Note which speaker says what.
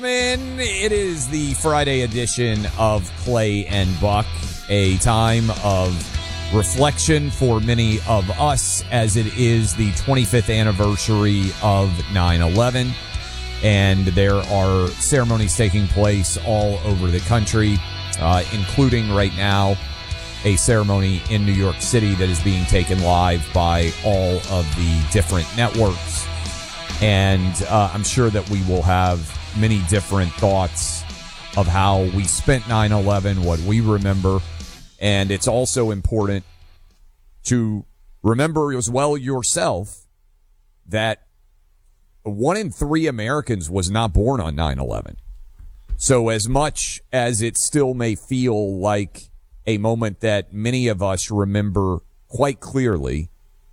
Speaker 1: It is the Friday edition of Clay and Buck, a time of reflection for many of us as it is the 25th anniversary of 9/11, and there are ceremonies taking place all over the country, including right now a ceremony in New York City that is being taken live by all of the different networks. And I'm sure that we will have many different thoughts of how we spent 9/11, what we remember. And it's also important to remember as well yourself that 1 in 3 Americans was not born on 9/11. So as much as it still may feel like a moment that many of us remember quite clearly,